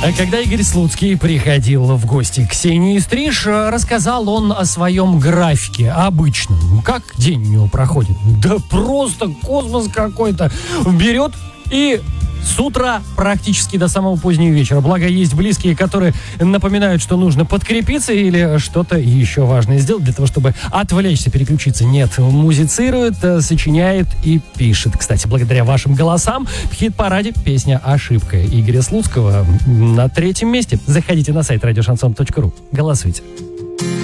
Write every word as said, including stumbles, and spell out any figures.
Когда Игорь Слуцкий приходил в гости к Ксении Стриж, рассказал он о своем графике обычном. Как день у него проходит? Да просто космос какой-то. Берет и с утра практически до самого позднего вечера. Благо, есть близкие, которые напоминают, что нужно подкрепиться или что-то еще важное сделать для того, чтобы отвлечься, переключиться. Нет, музицирует, сочиняет и пишет. Кстати, благодаря вашим голосам в хит-параде песня «Ошибка» Игоря Слуцкого на третьем месте. Заходите на сайт радио шансон точка ру. Голосуйте.